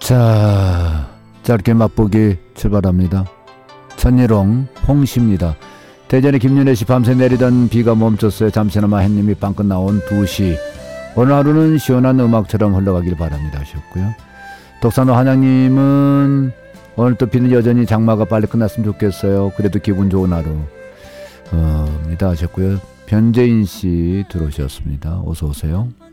자, 짧게 맛보기 출발합니다. 천일홍 홍시입니다. 대전의 김윤혜씨 밤새 내리던 비가 멈췄어요. 잠시나마 햇님이 빵끝 나온 2시. 오늘 하루는 시원한 음악처럼 흘러가길 바랍니다 하셨고요. 독산호 한양님은 오늘 또 비는 여전히 장마가 빨리 끝났으면 좋겠어요. 그래도 기분 좋은 하루입니다 하셨고요. 변재인씨 들어오셨습니다. 어서오세요.